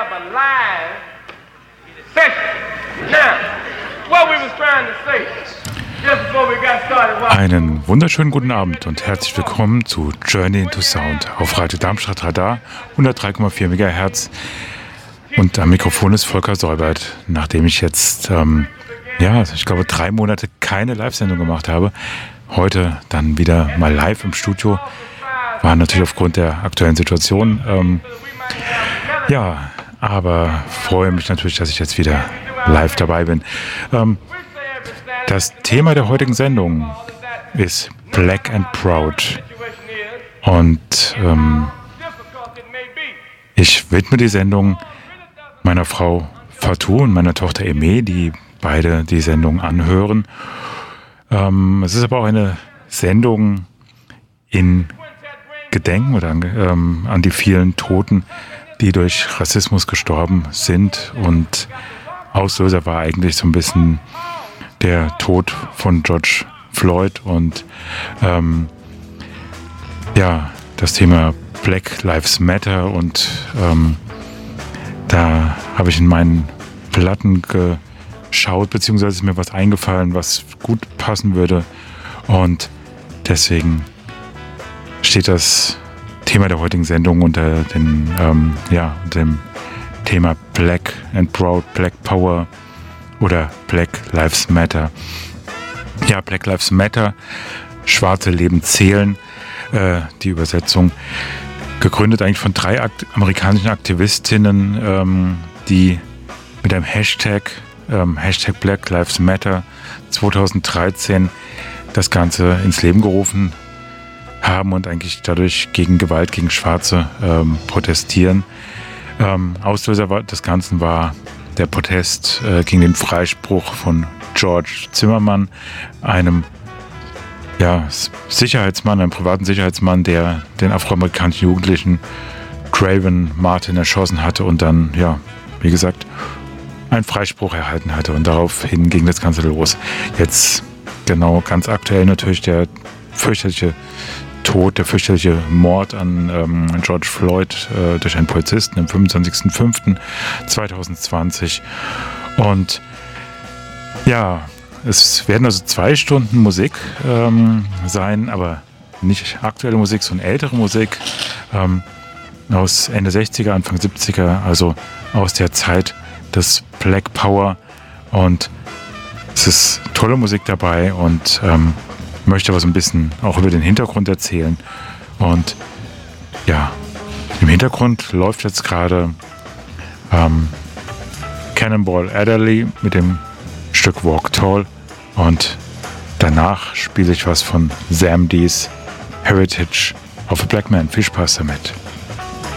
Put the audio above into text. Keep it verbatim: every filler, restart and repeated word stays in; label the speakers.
Speaker 1: have a live session. Now, what we was trying to say, just before we got started.
Speaker 2: Einen wunderschönen guten Abend und herzlich willkommen zu Journey into Sound auf Radio Darmstadt Radar hundertdrei Komma vier Megahertz. Und am Mikrofon ist Volker Säubert, nachdem ich jetzt, ähm, ja, ich glaube, drei Monate keine Live-Sendung gemacht habe. Heute dann wieder mal live im Studio. War natürlich aufgrund der aktuellen Situation. Ähm, ja, aber freue mich natürlich, dass ich jetzt wieder live dabei bin. Ähm, das Thema der heutigen Sendung ist Black and Proud. Und ähm, ich widme die Sendung meiner Frau Fatou und meiner Tochter Eme, die beide die Sendung anhören. Ähm, es ist aber auch eine Sendung in Gedenken oder an, ähm, an die vielen Toten, die durch Rassismus gestorben sind. Und Auslöser war eigentlich so ein bisschen der Tod von George Floyd und ähm, ja, das Thema Black Lives Matter. Und ähm, da habe ich in meinen Platten geschaut, beziehungsweise ist mir was eingefallen, was gut passen würde. Und deswegen steht das Thema der heutigen Sendung unter, den, ähm, ja, unter dem Thema Black and Proud, Black Power oder Black Lives Matter. Ja, Black Lives Matter, schwarze Leben zählen, äh, die Übersetzung. Gegründet eigentlich von drei Akt- amerikanischen Aktivistinnen, ähm, die mit einem Hashtag, ähm, Hashtag Black Lives Matter zweitausenddreizehn das Ganze ins Leben gerufen haben und eigentlich dadurch gegen Gewalt gegen Schwarze ähm, protestieren. Ähm, Auslöser war, des Ganzen war der Protest äh, gegen den Freispruch von George Zimmerman, einem ja, Sicherheitsmann, einem privaten Sicherheitsmann, der den afroamerikanischen Jugendlichen Trayvon Martin erschossen hatte und dann, ja, wie gesagt, einen Freispruch erhalten hatte. Und daraufhin ging das Ganze los. Jetzt genau ganz aktuell natürlich der fürchterliche Tod, der fürchterliche Mord an ähm, George Floyd äh, durch einen Polizisten am fünfundzwanzigsten fünften zweitausendzwanzig. Und ja, es werden also zwei Stunden Musik ähm, sein, aber nicht aktuelle Musik, sondern ältere Musik ähm, aus Ende sechziger, Anfang siebziger, also aus der Zeit des Black Power. Und es ist tolle Musik dabei und ähm, möchte aber so ein bisschen auch über den Hintergrund erzählen. Und ja, im Hintergrund läuft jetzt gerade ähm, Cannonball Adderley mit dem Stück Walk Tall. Und danach spiele ich was von Sam Dees Heritage of a Black Man. Viel Spaß damit.